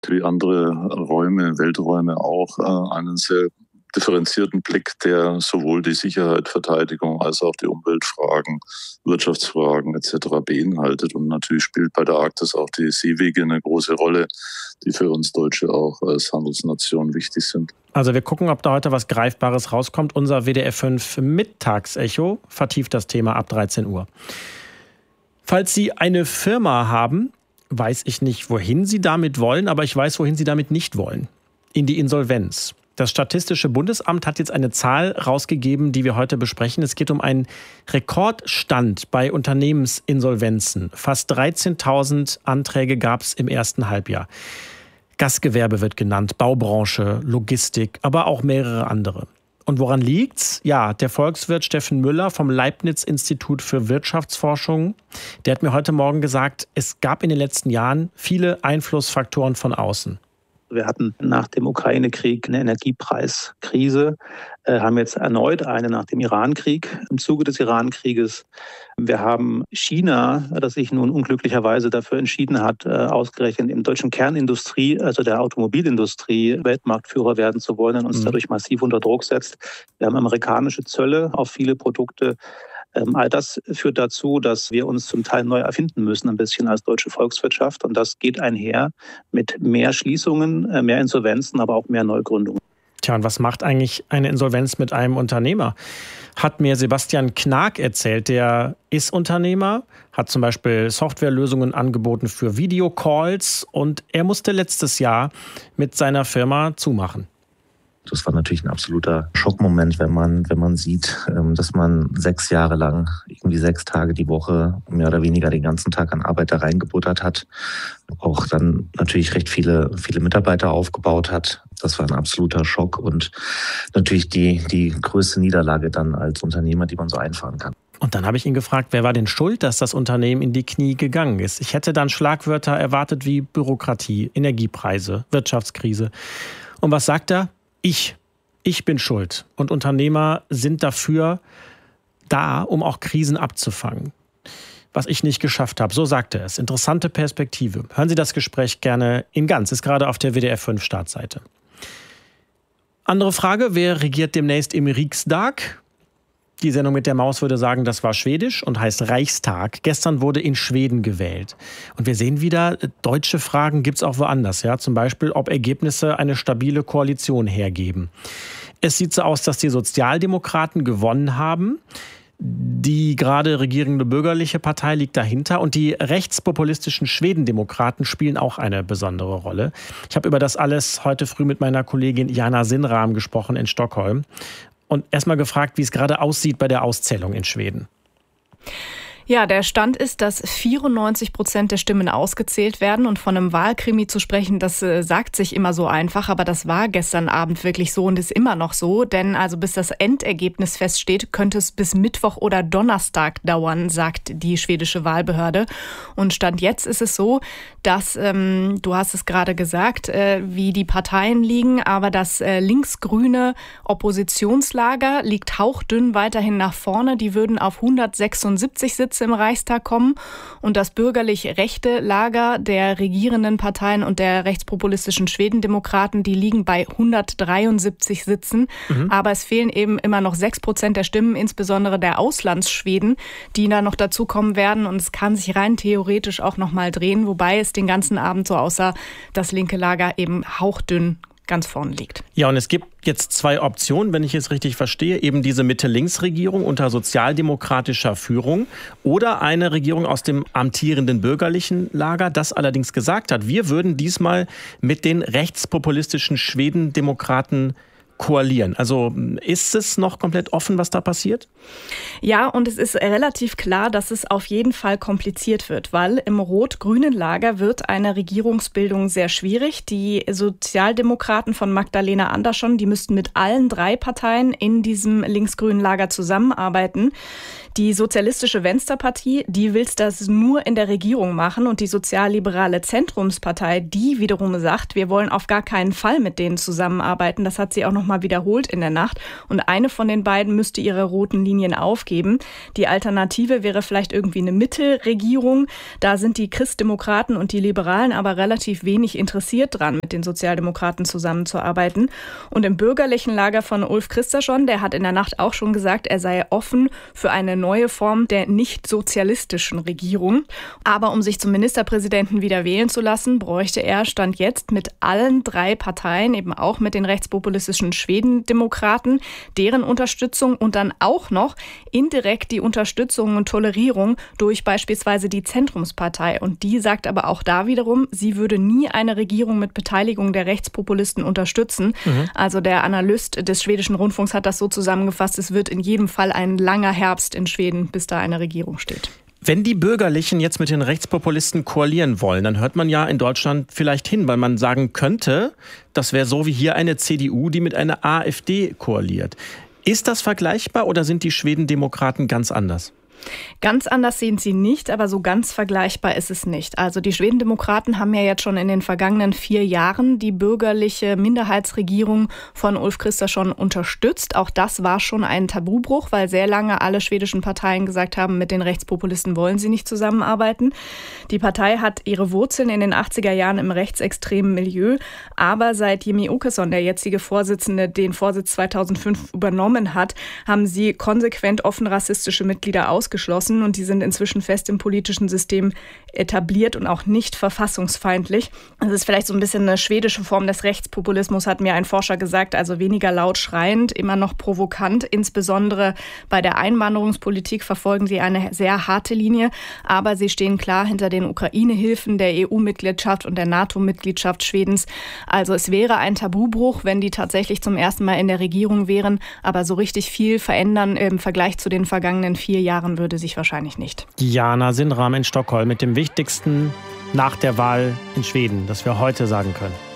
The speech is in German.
wie andere Räume, Welträume auch, einen sehr differenzierten Blick, der sowohl die Sicherheit, Verteidigung als auch die Umweltfragen, Wirtschaftsfragen etc. beinhaltet. Und natürlich spielt bei der Arktis auch die Seewege eine große Rolle, die für uns Deutsche auch als Handelsnation wichtig sind. Also wir gucken, ob da heute was Greifbares rauskommt. Unser WDR 5 Mittagsecho vertieft das Thema ab 13 Uhr. Falls Sie eine Firma haben, weiß ich nicht, wohin Sie damit wollen, aber ich weiß, wohin Sie damit nicht wollen. In die Insolvenz. Das Statistische Bundesamt hat jetzt eine Zahl rausgegeben, die wir heute besprechen. Es geht um einen Rekordstand bei Unternehmensinsolvenzen. Fast 13.000 Anträge gab es im ersten Halbjahr. Gastgewerbe wird genannt, Baubranche, Logistik, aber auch mehrere andere. Und woran liegt's? Ja, der Volkswirt Steffen Müller vom Leibniz-Institut für Wirtschaftsforschung, der hat mir heute Morgen gesagt, es gab in den letzten Jahren viele Einflussfaktoren von außen. Wir hatten nach dem Ukraine-Krieg eine Energiepreiskrise, haben jetzt erneut eine nach dem Iran-Krieg, im Zuge des Iran-Krieges. Wir haben China, das sich nun unglücklicherweise dafür entschieden hat, ausgerechnet in der deutschen Kernindustrie, also der Automobilindustrie, Weltmarktführer werden zu wollen und uns dadurch massiv unter Druck setzt. Wir haben amerikanische Zölle auf viele Produkte. All das führt dazu, dass wir uns zum Teil neu erfinden müssen, ein bisschen als deutsche Volkswirtschaft. Und das geht einher mit mehr Schließungen, mehr Insolvenzen, aber auch mehr Neugründungen. Tja, und was macht eigentlich eine Insolvenz mit einem Unternehmer? Hat mir Sebastian Knag erzählt. Der ist Unternehmer, hat zum Beispiel Softwarelösungen angeboten für Videocalls und er musste letztes Jahr mit seiner Firma zumachen. Das war natürlich ein absoluter Schockmoment, wenn man sieht, dass man 6 Jahre lang, irgendwie 6 Tage die Woche, mehr oder weniger den ganzen Tag an Arbeit da reingebuttert hat. Auch dann natürlich recht viele Mitarbeiter aufgebaut hat. Das war ein absoluter Schock und natürlich die größte Niederlage dann als Unternehmer, die man so einfahren kann. Und dann habe ich ihn gefragt, wer war denn schuld, dass das Unternehmen in die Knie gegangen ist? Ich hätte dann Schlagwörter erwartet wie Bürokratie, Energiepreise, Wirtschaftskrise. Und was sagt er? Ich bin schuld. Und Unternehmer sind dafür da, um auch Krisen abzufangen. Was ich nicht geschafft habe, so sagte er es. Interessante Perspektive. Hören Sie das Gespräch gerne in ganz. Ist gerade auf der WDR 5 Startseite. Andere Frage, wer regiert demnächst im Riksdag? Die Sendung mit der Maus würde sagen, das war schwedisch und heißt Reichstag. Gestern wurde in Schweden gewählt. Und wir sehen wieder, deutsche Fragen gibt es auch woanders. Ja? Zum Beispiel, ob Ergebnisse eine stabile Koalition hergeben. Es sieht so aus, dass die Sozialdemokraten gewonnen haben. Die gerade regierende bürgerliche Partei liegt dahinter. Und die rechtspopulistischen Schwedendemokraten spielen auch eine besondere Rolle. Ich habe über das alles heute früh mit meiner Kollegin Jana Sinnram gesprochen in Stockholm. Und erstmal gefragt, wie es gerade aussieht bei der Auszählung in Schweden. Ja, der Stand ist, dass 94% der Stimmen ausgezählt werden. Und von einem Wahlkrimi zu sprechen, das sagt sich immer so einfach. Aber das war gestern Abend wirklich so und ist immer noch so. Denn also bis das Endergebnis feststeht, könnte es bis Mittwoch oder Donnerstag dauern, sagt die schwedische Wahlbehörde. Und Stand jetzt ist es so, dass, du hast es gerade gesagt, wie die Parteien liegen. Aber das linksgrüne Oppositionslager liegt hauchdünn weiterhin nach vorne. Die würden auf 176 Sitze im Reichstag kommen und das bürgerlich-rechte Lager der regierenden Parteien und der rechtspopulistischen Schwedendemokraten, die liegen bei 173 Sitzen. Aber es fehlen eben immer noch 6% der Stimmen, insbesondere der Auslandsschweden, die da noch dazukommen werden. Und es kann sich rein theoretisch auch noch mal drehen, wobei es den ganzen Abend so aussah, das linke Lager eben hauchdünn ganz vorne liegt. Ja, und es gibt jetzt 2 Optionen, wenn ich es richtig verstehe. Eben diese Mitte-Links-Regierung unter sozialdemokratischer Führung oder eine Regierung aus dem amtierenden bürgerlichen Lager, das allerdings gesagt hat, wir würden diesmal mit den rechtspopulistischen Schwedendemokraten koalieren. Also ist es noch komplett offen, was da passiert? Ja, und es ist relativ klar, dass es auf jeden Fall kompliziert wird, weil im rot-grünen Lager wird eine Regierungsbildung sehr schwierig. Die Sozialdemokraten von Magdalena Andersson, die müssten mit allen 3 Parteien in diesem linksgrünen Lager zusammenarbeiten. Die sozialistische Vänsterpartie, die will das nur in der Regierung machen und die sozialliberale Zentrumspartei, die wiederum sagt, wir wollen auf gar keinen Fall mit denen zusammenarbeiten. Das hat sie auch nochmal wiederholt in der Nacht. Und eine von den beiden müsste ihre roten Linien aufgeben. Die Alternative wäre vielleicht irgendwie eine Mittelregierung. Da sind die Christdemokraten und die Liberalen aber relativ wenig interessiert dran, mit den Sozialdemokraten zusammenzuarbeiten. Und im bürgerlichen Lager von Ulf Kristersson, der hat in der Nacht auch schon gesagt, er sei offen für eine neue Form der nicht-sozialistischen Regierung. Aber um sich zum Ministerpräsidenten wieder wählen zu lassen, bräuchte er, Stand jetzt, mit allen 3 Parteien, eben auch mit den rechtspopulistischen Schwedendemokraten, deren Unterstützung und dann auch noch indirekt die Unterstützung und Tolerierung durch beispielsweise die Zentrumspartei. Und die sagt aber auch da wiederum, sie würde nie eine Regierung mit Beteiligung der Rechtspopulisten unterstützen. Also der Analyst des schwedischen Rundfunks hat das so zusammengefasst, es wird in jedem Fall ein langer Herbst in Schweden, bis da eine Regierung steht. Wenn die Bürgerlichen jetzt mit den Rechtspopulisten koalieren wollen, dann hört man ja in Deutschland vielleicht hin, weil man sagen könnte, das wäre so wie hier eine CDU, die mit einer AfD koaliert. Ist das vergleichbar oder sind die Schwedendemokraten ganz anders? Ganz anders sehen sie nicht, aber so ganz vergleichbar ist es nicht. Also die Schwedendemokraten haben ja jetzt schon in den vergangenen 4 Jahren die bürgerliche Minderheitsregierung von Ulf Kristersson unterstützt. Auch das war schon ein Tabubruch, weil sehr lange alle schwedischen Parteien gesagt haben, mit den Rechtspopulisten wollen sie nicht zusammenarbeiten. Die Partei hat ihre Wurzeln in den 80er Jahren im rechtsextremen Milieu, aber seit Jimmie Åkesson, der jetzige Vorsitzende, den Vorsitz 2005 übernommen hat, haben sie konsequent offen rassistische Mitglieder ausgeschlossen und die sind inzwischen fest im politischen System etabliert und auch nicht verfassungsfeindlich. Das ist vielleicht so ein bisschen eine schwedische Form des Rechtspopulismus, hat mir ein Forscher gesagt, also weniger laut schreiend, immer noch provokant. Insbesondere bei der Einwanderungspolitik verfolgen sie eine sehr harte Linie, aber sie stehen klar hinter den Ukraine-Hilfen, der EU-Mitgliedschaft und der NATO-Mitgliedschaft Schwedens. Also es wäre ein Tabubruch, wenn die tatsächlich zum ersten Mal in der Regierung wären, aber so richtig viel verändern im Vergleich zu den vergangenen 4 Jahren würde sich wahrscheinlich nicht. Diana Sinnram in Stockholm mit dem Wichtigsten nach der Wahl in Schweden, das wir heute sagen können.